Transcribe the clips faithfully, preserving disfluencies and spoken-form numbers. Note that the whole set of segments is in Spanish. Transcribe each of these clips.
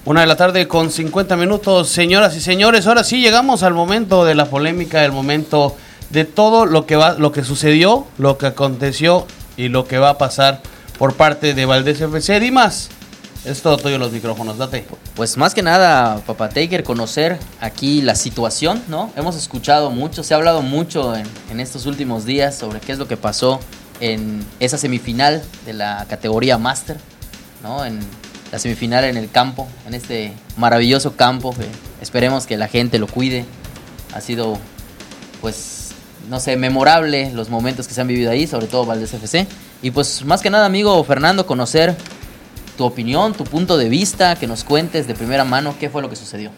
Una de la tarde con cincuenta minutos, señoras y señores. Ahora sí llegamos al momento de la polémica, el momento de todo lo que va, lo que sucedió, lo que aconteció y lo que va a pasar por parte de Valdés F C. Dimas, es todo tuyo los micrófonos, date. Pues más que nada, Papa Taker, conocer aquí la situación, ¿no? Hemos escuchado mucho, se ha hablado mucho en, en estos últimos días sobre qué es lo que pasó en esa semifinal de la categoría Master, ¿no? En la semifinal en el campo, en este maravilloso campo, que esperemos que la gente lo cuide. Ha sido, pues, no sé, memorable los momentos que se han vivido ahí, sobre todo Valdés F C. Y pues, más que nada, amigo Fernando, conocer tu opinión, tu punto de vista, que nos cuentes de primera mano qué fue lo que sucedió.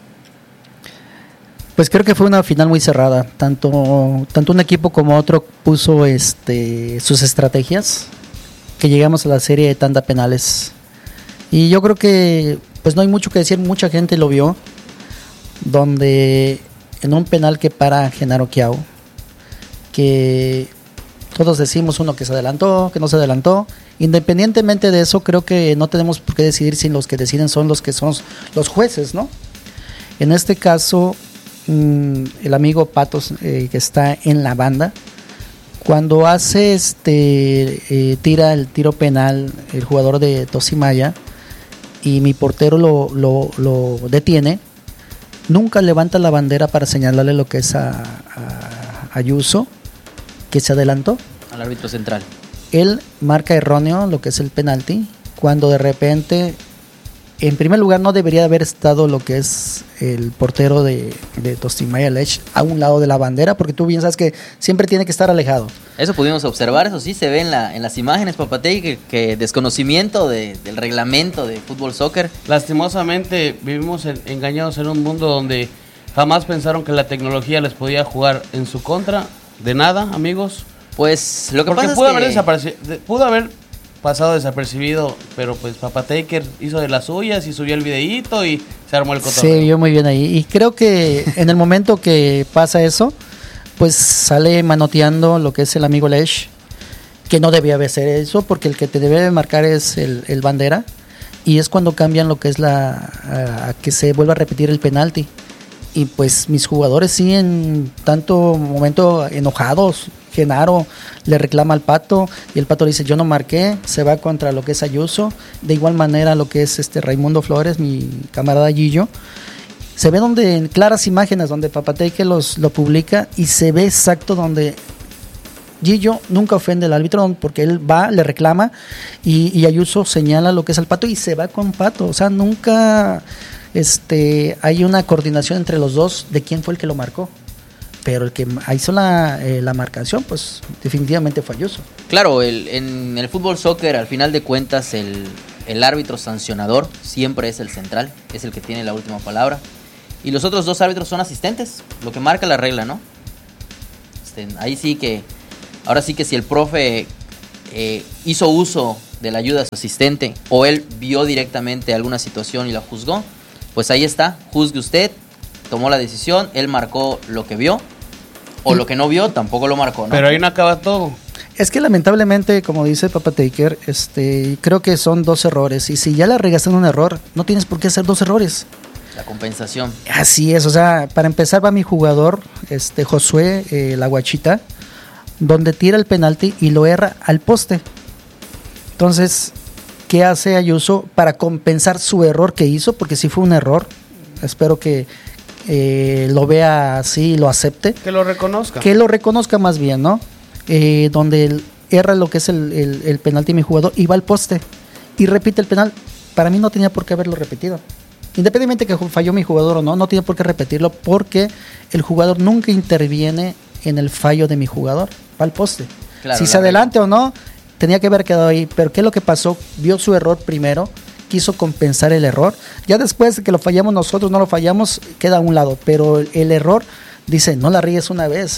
Pues creo que fue una final muy cerrada. Tanto, tanto un equipo como otro puso este, sus estrategias, que llegamos a la serie de tanda penales. Y yo creo que pues no hay mucho que decir, mucha gente lo vio, donde en un penal que para Genaro Quiao, que todos decimos uno que se adelantó, que no se adelantó, independientemente de eso, creo que no tenemos por qué decidir si los que deciden son los que son los jueces, ¿no? En este caso, mmm, el amigo Patos, eh, que está en la banda, cuando hace este eh, tira el tiro penal el jugador de Tosimaya y mi portero lo, lo, lo detiene, nunca levanta la bandera para señalarle lo que es a, a Ayuso, que se adelantó. Al árbitro central. Él marca erróneo lo que es el penalti, cuando de repente, en primer lugar, no debería haber estado lo que es el portero de, de Tosimaya Lech a un lado de la bandera, porque tú bien sabes que siempre tiene que estar alejado. Eso pudimos observar, eso sí se ve en, la, en las imágenes, Papatey, que, que desconocimiento de, del reglamento de fútbol soccer. Lastimosamente vivimos en, engañados en un mundo donde jamás pensaron que la tecnología les podía jugar en su contra. De nada, amigos. Pues lo que Porque pasa pudo es que... haber desaparecido, pudo haber pasado desapercibido, pero pues Papa Taker hizo de las suyas y subió el videíto y se armó el cotorreo. Se vio muy bien ahí. Y creo que en el momento que pasa eso, pues sale manoteando lo que es el amigo Lech, que no debía hacer eso, porque el que te debe marcar es el, el bandera, y es cuando cambian lo que es la... a, a que se vuelva a repetir el penalti. Y pues mis jugadores sí en tanto momento enojados. Genaro le reclama al Pato y el Pato le dice yo no marqué, se va contra lo que es Ayuso. De igual manera lo que es este Raimundo Flores, mi camarada Gillo, se ve donde en claras imágenes donde Papateike los lo publica y se ve exacto donde Gillo nunca ofende al árbitro porque él va, le reclama y, y Ayuso señala lo que es el Pato y se va con Pato. O sea, nunca este hay una coordinación entre los dos de quién fue el que lo marcó. Pero el que hizo la, eh, la marcación, pues definitivamente fue Ayuso. Claro, el, en el fútbol soccer, al final de cuentas, el, el árbitro sancionador siempre es el central, es el que tiene la última palabra. Y los otros dos árbitros son asistentes, lo que marca la regla, ¿no? Este, ahí sí que, ahora sí que si el profe eh, hizo uso de la ayuda de su asistente o él vio directamente alguna situación y la juzgó, pues ahí está, juzgue usted. Tomó la decisión, él marcó lo que vio, o lo que no vio, tampoco lo marcó, ¿no? Pero ahí no acaba todo. Es que lamentablemente, como dice Papa Taker, este, creo que son dos errores, y si ya la regaste en un error, no tienes por qué hacer dos errores. La compensación. Así es, o sea, para empezar va mi jugador, este Josué, eh, la guachita, donde tira el penalti y lo erra al poste. Entonces, ¿qué hace Ayuso para compensar su error que hizo? Porque sí fue un error, espero que Eh, lo vea así y lo acepte. Que lo reconozca. Que lo reconozca más bien, ¿no? Eh, donde él erra lo que es el, el, el penalti mi jugador y va al poste y repite el penal. Para mí no tenía por qué haberlo repetido. Independientemente que falló mi jugador o no, no tiene por qué repetirlo porque el jugador nunca interviene en el fallo de mi jugador. Va al poste. Claro, si se adelante o no, tenía que haber quedado ahí. Pero ¿qué es lo que pasó? Vio su error primero, quiso compensar el error. Ya después de que lo fallamos nosotros, no lo fallamos, queda a un lado. Pero el, el error dice, no la riegues una vez.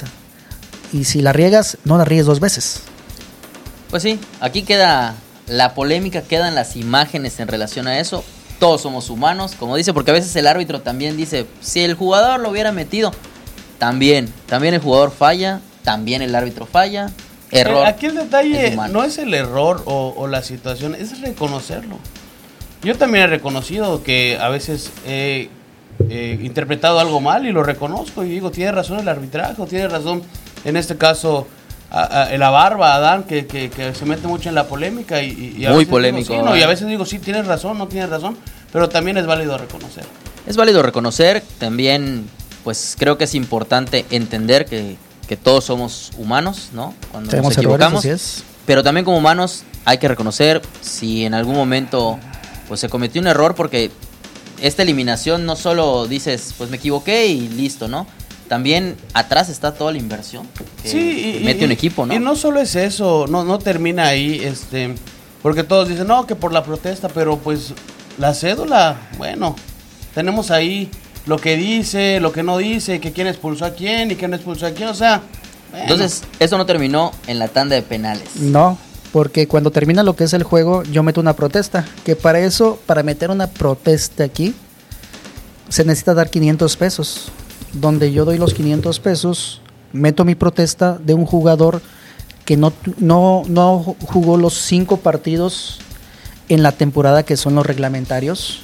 Y si la riegas, no la riegues dos veces. Pues sí, aquí queda la polémica, quedan las imágenes en relación a eso. Todos somos humanos, como dice, porque a veces el árbitro también dice, si el jugador lo hubiera metido, también, también el jugador falla, también el árbitro falla. Error. Aquí el detalle es no es el error o, o la situación, es reconocerlo. Yo también he reconocido que a veces he eh, interpretado algo mal y lo reconozco y digo, tiene razón el arbitraje, o tiene razón, en este caso, a, a, la barba, Adán, que, que, que se mete mucho en la polémica. Y, y a Muy veces polémico. Digo, sí, no, y a veces digo, sí, tienes razón, no tienes razón, pero también es válido reconocer. Es válido reconocer, también pues creo que es importante entender que, que todos somos humanos, ¿no? Cuando Tenemos nos equivocamos, errores, así es. pero también como humanos hay que reconocer si en algún momento pues se cometió un error, porque esta eliminación no solo dices, pues me equivoqué y listo, ¿no? También atrás está toda la inversión que, sí, que y, mete y, un equipo, ¿no? Y no solo es eso, no, no termina ahí, este, porque todos dicen, no, que por la protesta, pero pues la cédula, bueno, tenemos ahí lo que dice, lo que no dice, que quién expulsó a quién y quién no expulsó a quién, o sea... Bueno. Entonces, eso no terminó en la tanda de penales. No, porque cuando termina lo que es el juego, yo meto una protesta, que para eso, para meter una protesta aquí, se necesita dar quinientos pesos, donde yo doy los quinientos pesos, meto mi protesta de un jugador que no, no, no jugó los cinco partidos en la temporada que son los reglamentarios,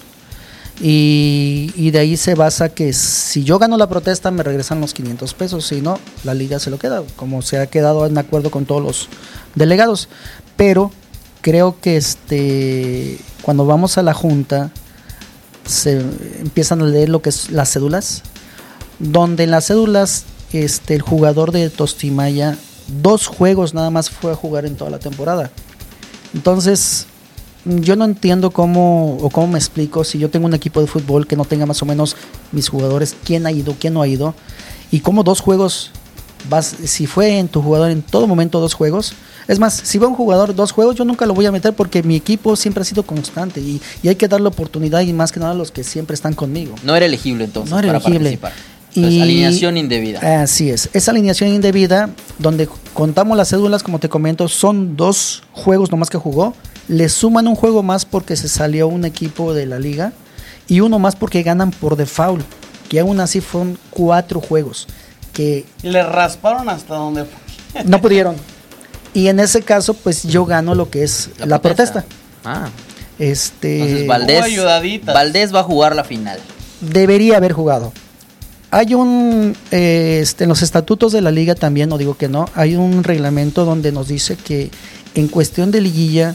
y, y de ahí se basa que si yo gano la protesta me regresan los quinientos pesos, si no, la liga se lo queda, como se ha quedado en acuerdo con todos los delegados. Pero creo que este cuando vamos a la junta se empiezan a leer lo que es las cédulas, donde en las cédulas este el jugador de Tostimaya dos juegos nada más fue a jugar en toda la temporada. Entonces yo no entiendo cómo o cómo me explico si yo tengo un equipo de fútbol que no tenga más o menos mis jugadores, quién ha ido, quién no ha ido, y cómo dos juegos vas, si fue en tu jugador en todo momento dos juegos. Es más, si va un jugador dos juegos, yo nunca lo voy a meter porque mi equipo siempre ha sido constante y, y hay que darle oportunidad, y más que nada a los que siempre están conmigo. No era elegible entonces No era para elegible. participar. Entonces, Y alineación indebida. Así es, esa alineación indebida, donde contamos las cédulas, como te comento, son dos juegos nomás que jugó, le suman un juego más porque se salió un equipo de la liga y uno más porque ganan por default, que aún así fueron cuatro juegos que Y le rasparon hasta donde fue. no pudieron. Y en ese caso, pues yo gano lo que es la, la protesta. protesta. Ah. Este, Entonces Valdés, ayudaditas. Valdés va a jugar la final. Debería haber jugado. Hay un, eh, este, en los estatutos de la liga también, no digo que no, hay un reglamento donde nos dice que en cuestión de liguilla,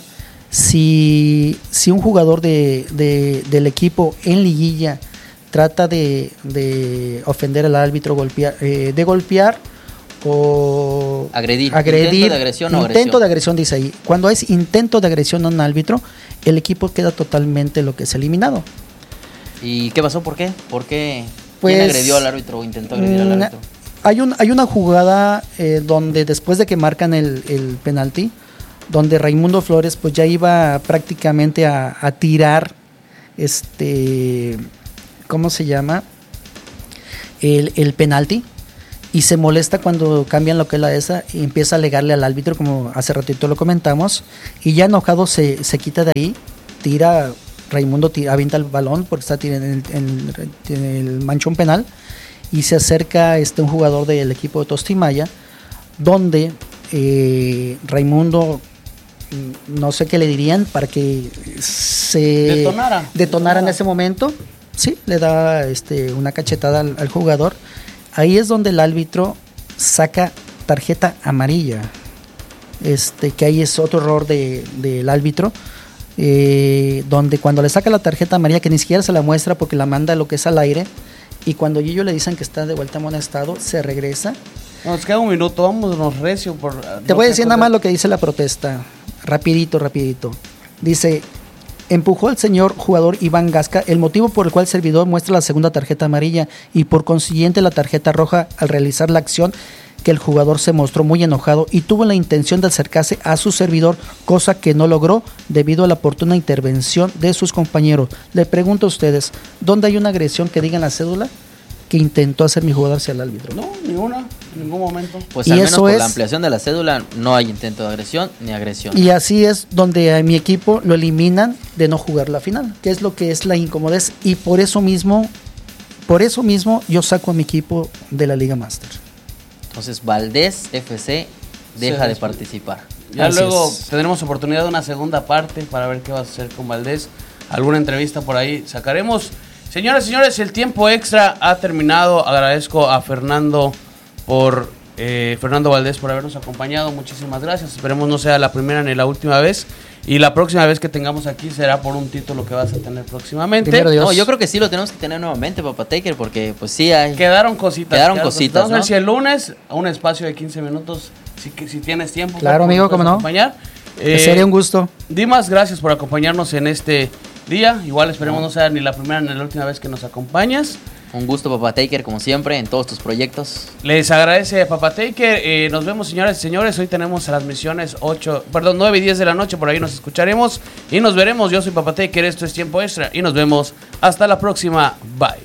si, si un jugador de, de, del equipo en liguilla trata de, de ofender al árbitro, golpear, eh, de golpear o agredir, agredir intento de agresión o intento agresión. de agresión dice ahí, cuando es intento de agresión a un árbitro, el equipo queda totalmente lo que es eliminado. ¿Y qué pasó? ¿Por qué? ¿Por qué? Pues, ¿Quién agredió al árbitro o intentó agredir al árbitro? Hay, un, hay una jugada eh, donde después de que marcan el, el penalti, donde Raimundo Flores pues ya iba prácticamente a, a tirar este, ¿cómo se llama? El, el penalti, y se molesta cuando cambian lo que es la esa y empieza a alegarle al árbitro, como hace ratito lo comentamos, y ya enojado se, se quita de ahí, tira, Raimundo tira, avienta el balón porque está en el, en, el, en el manchón penal, y se acerca este un jugador del equipo de Tostimaya, donde eh, Raimundo, no sé qué le dirían para que se detonara, detonara en ese momento, sí, le da este una cachetada al, al jugador. Ahí es donde el árbitro saca tarjeta amarilla, este que ahí es otro error de, del árbitro, eh, donde cuando le saca la tarjeta amarilla, que ni siquiera se la muestra porque la manda lo que es al aire, y cuando ellos le dicen que está de vuelta amonestado, se regresa. Nos queda un minuto, vámonos recio. Por, Te voy a decir nada más lo que dice la protesta, rapidito, rapidito. Dice: empujó al señor jugador Iván Gasca, el motivo por el cual el servidor muestra la segunda tarjeta amarilla y por consiguiente la tarjeta roja al realizar la acción, que el jugador se mostró muy enojado y tuvo la intención de acercarse a su servidor, cosa que no logró debido a la oportuna intervención de sus compañeros. Le pregunto a ustedes, ¿dónde hay una agresión que diga en la cédula que intentó hacer mi jugador hacia el árbitro? No, ninguna, en ningún momento. Pues y al menos eso por es, la ampliación de la cédula no hay intento de agresión ni agresión. Y así es donde a mi equipo lo eliminan de no jugar la final, que es lo que es la incomodez, y por eso mismo, por eso mismo yo saco a mi equipo de la Liga Master. Entonces Valdés F C deja Sí, de sí. participar. Ya Así luego es. tendremos oportunidad de una segunda parte para ver qué va a hacer con Valdés. alguna entrevista por ahí sacaremos. Señoras y señores, el tiempo extra ha terminado. Agradezco a Fernando por eh, Fernando Valdés por habernos acompañado. Muchísimas gracias. Esperemos no sea la primera ni la última vez. Y la próxima vez que tengamos aquí será por un título que vas a tener próximamente. No, yo creo que sí lo tenemos que tener nuevamente, Papa Taker, porque pues sí hay... Quedaron cositas. Quedaron cositas, Vamos a ver ¿no? si el lunes, a un espacio de quince minutos, si, si tienes tiempo. Claro, amigo, cómo no. Acompañar. Eh, sería un gusto. Dimas, gracias por acompañarnos en este día. Igual esperemos no sea ni la primera ni la última vez que nos acompañas. Un gusto, Papa Taker, como siempre, en todos tus proyectos. Les agradece Papa Taker. Eh, nos vemos, señoras y señores. Hoy tenemos transmisiones ocho, perdón, nueve y diez de la noche. Por ahí nos escucharemos y nos veremos. Yo soy Papa Taker. Esto es Tiempo Extra y nos vemos hasta la próxima. Bye.